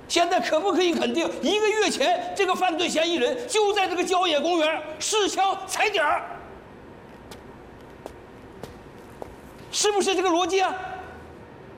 现在可不可以肯定，1个月前这个犯罪嫌疑人就在这个郊野公园试枪踩点儿？是不是这个逻辑啊？